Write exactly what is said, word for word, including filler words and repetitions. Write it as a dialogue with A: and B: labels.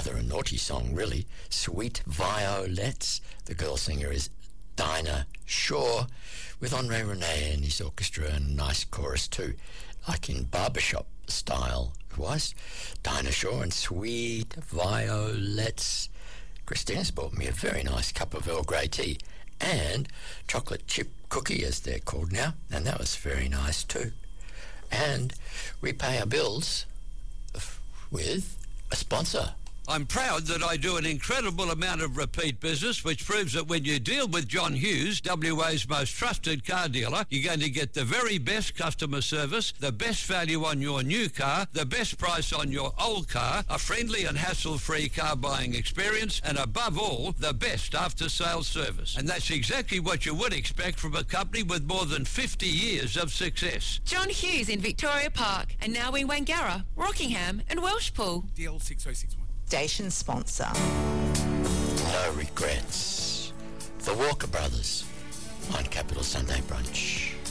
A: rather a naughty song, really. Sweet Violets. The girl singer is Dinah Shore, with Andre Renee and his orchestra, and a nice chorus too, like in barbershop style it was. Dinah Shore and Sweet Violets. Christina's bought me a very nice cup of Earl Grey tea and chocolate chip cookie, as they're called now, and that was very nice too. And we pay our bills with a sponsor.
B: I'm proud that I do an incredible amount of repeat business, which proves that when you deal with John Hughes, W A's most trusted car dealer, you're going to get the very best customer service, the best value on your new car, the best price on your old car, a friendly and hassle-free car buying experience, and above all, the best after-sales service. And that's exactly what you would expect from a company with more than fifty years of success.
C: John Hughes in Victoria Park, and now in Wangara, Rockingham and Welshpool.
D: D L six oh six one.
E: Station sponsor.
A: No regrets. The Walker Brothers on Capital Sunday Brunch.